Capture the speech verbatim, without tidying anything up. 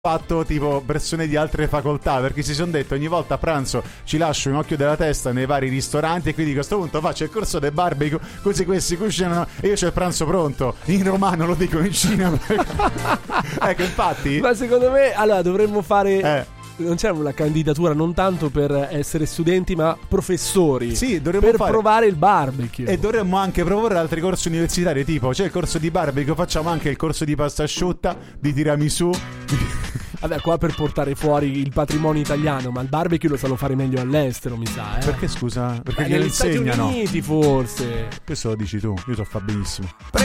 fatto tipo persone di altre facoltà, perché si sono detto ogni volta a pranzo ci lascio un occhio della testa nei vari ristoranti e quindi a questo punto faccio il corso del barbecue, così questi cucinano e io c'ho il pranzo pronto in romano, lo dico in cinema. Ecco, infatti. Ma secondo me allora dovremmo fare eh. Non c'è una candidatura non tanto per essere studenti ma professori, sì, dovremmo per fare... provare il barbecue. E dovremmo anche proporre altri corsi universitari, tipo c'è il corso di barbecue, facciamo anche il corso di pasta asciutta, di tiramisù. Vabbè, qua per portare fuori il patrimonio italiano, ma il barbecue lo sanno fare meglio all'estero, mi sa, eh? Perché scusa? Perché Beh, glielo negli Stati insegnano. Uniti forse. Questo lo dici tu, io so fa benissimo.